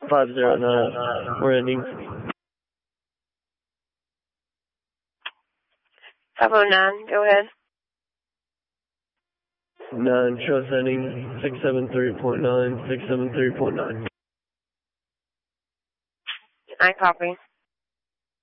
509. We're ending. 509, go ahead. 9, show sending 673.9, 673.9. I copy.